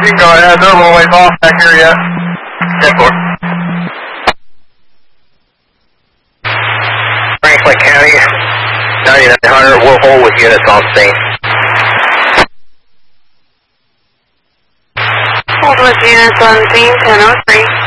You can go ahead. They're a little ways off back here yet. 10-4. Franklin County, 9900, we'll hold with units on scene. Hold with units on scene, 1003.